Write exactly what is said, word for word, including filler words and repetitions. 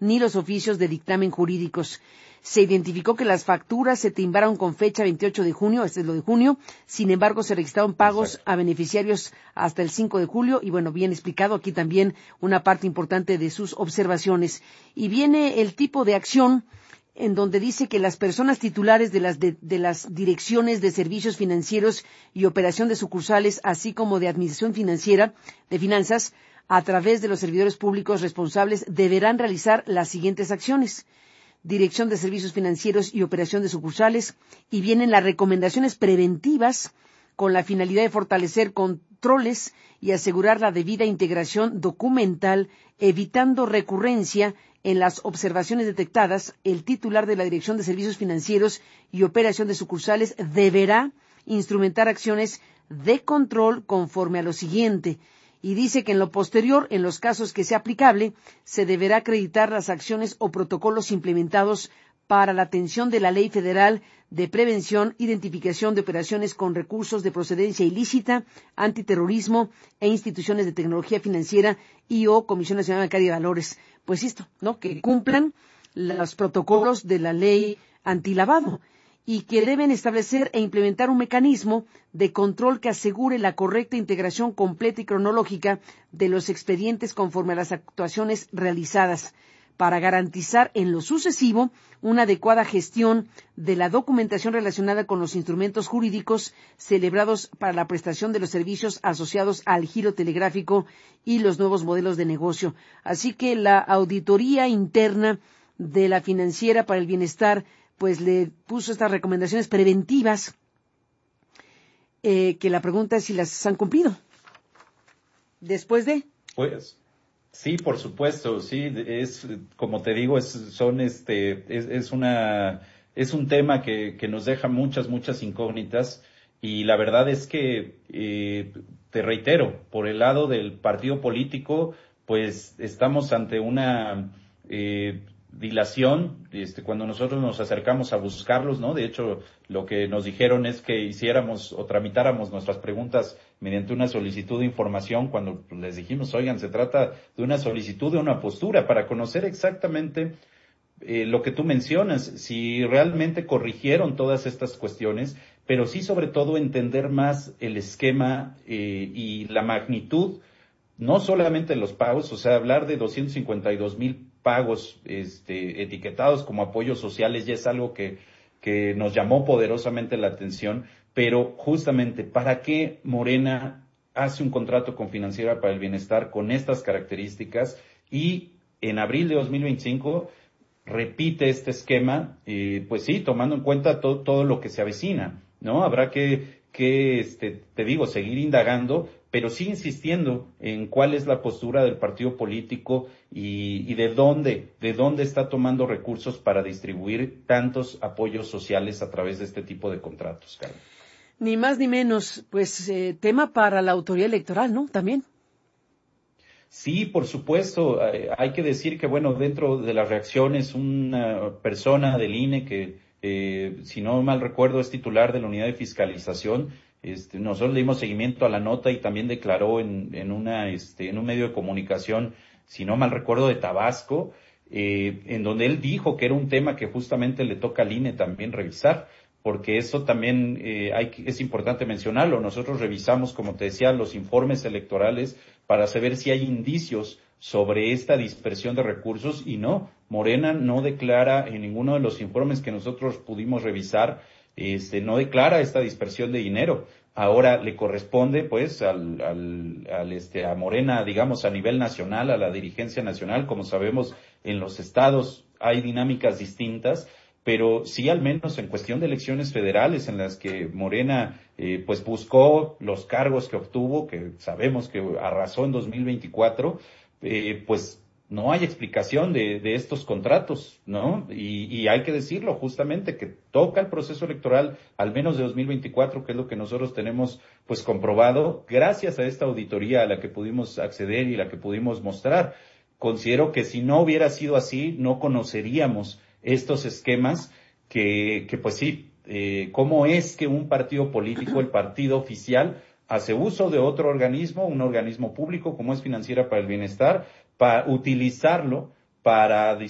ni los oficios de dictamen jurídicos. Se identificó que las facturas se timbraron con fecha veintiocho de junio, este es lo de junio, sin embargo se registraron pagos Exacto. a beneficiarios hasta el cinco de julio, y bueno, bien explicado aquí también una parte importante de sus observaciones. Y viene el tipo de acción en donde dice que las personas titulares de las, de, de las direcciones de servicios financieros y operación de sucursales, así como de administración financiera, de finanzas, a través de los servidores públicos responsables, deberán realizar las siguientes acciones. Dirección de Servicios Financieros y Operación de Sucursales, y vienen las recomendaciones preventivas con la finalidad de fortalecer controles y asegurar la debida integración documental, evitando recurrencia en las observaciones detectadas. El titular de la Dirección de Servicios Financieros y Operación de Sucursales deberá instrumentar acciones de control conforme a lo siguiente. Y dice que en lo posterior, en los casos que sea aplicable, se deberá acreditar las acciones o protocolos implementados para la atención de la Ley Federal de Prevención, Identificación de Operaciones con Recursos de Procedencia Ilícita, Antiterrorismo e Instituciones de Tecnología Financiera y o Comisión Nacional Bancaria de Valores. Pues esto, ¿no? Que cumplan los protocolos de la Ley Antilavado, y que deben establecer e implementar un mecanismo de control que asegure la correcta integración completa y cronológica de los expedientes conforme a las actuaciones realizadas, para garantizar en lo sucesivo una adecuada gestión de la documentación relacionada con los instrumentos jurídicos celebrados para la prestación de los servicios asociados al giro telegráfico y los nuevos modelos de negocio. Así que la auditoría interna de la Financiera para el Bienestar pues le puso estas recomendaciones preventivas, eh, que la pregunta es si las han cumplido. Después de... Pues, sí, por supuesto, sí, es, como te digo, es, son este, es, es una, es un tema que, que nos deja muchas, muchas incógnitas, y la verdad es que, eh, te reitero, por el lado del partido político, pues estamos ante una, eh, dilación, este, cuando nosotros nos acercamos a buscarlos, ¿no? De hecho, lo que nos dijeron es que hiciéramos o tramitáramos nuestras preguntas mediante una solicitud de información, cuando les dijimos, oigan, se trata de una solicitud de una postura para conocer exactamente eh, lo que tú mencionas, si realmente corrigieron todas estas cuestiones, pero sí sobre todo entender más el esquema eh, y la magnitud, no solamente de los pagos, o sea, hablar de doscientos cincuenta y dos mil pagos este, etiquetados como apoyos sociales ya es algo que, que nos llamó poderosamente la atención, pero justamente, ¿para qué Morena hace un contrato con Financiera para el Bienestar con estas características? Y en abril de dos mil veinticinco repite este esquema, eh, pues sí, tomando en cuenta todo, todo lo que se avecina, ¿no? Habrá que, que este, te digo, seguir indagando, pero sí insistiendo en cuál es la postura del partido político y, y de dónde, de dónde está tomando recursos para distribuir tantos apoyos sociales a través de este tipo de contratos, Carmen. Ni más ni menos, pues eh, tema para la autoridad electoral, ¿no? También. Sí, por supuesto. Eh, hay que decir que, bueno, dentro de las reacciones, una persona del I N E que, eh, si no mal recuerdo, es titular de la unidad de fiscalización. Este, nosotros le dimos seguimiento a la nota y también declaró en, en una, este, en un medio de comunicación, si no mal recuerdo, de Tabasco, eh, en donde él dijo que era un tema que justamente le toca al I N E también revisar, porque eso también eh, hay, es importante mencionarlo. Nosotros revisamos, como te decía, los informes electorales para saber si hay indicios sobre esta dispersión de recursos, y no, Morena no declara en ninguno de los informes que nosotros pudimos revisar, este, no declara esta dispersión de dinero. Ahora le corresponde, pues, al, al, al, este, a Morena, digamos, a nivel nacional, a la dirigencia nacional. Como sabemos, en los estados hay dinámicas distintas, pero sí, al menos en cuestión de elecciones federales en las que Morena eh, pues buscó los cargos que obtuvo, que sabemos que arrasó en dos mil veinticuatro, eh, pues no hay explicación de, de estos contratos, ¿no? Y, y hay que decirlo justamente, que toca el proceso electoral, al menos de dos mil veinticuatro, que es lo que nosotros tenemos pues comprobado, gracias a esta auditoría a la que pudimos acceder y la que pudimos mostrar. Considero que si no hubiera sido así, no conoceríamos estos esquemas que, que pues sí, eh, cómo es que un partido político, el partido oficial, hace uso de otro organismo, un organismo público como es Financiera para el Bienestar, para utilizarlo para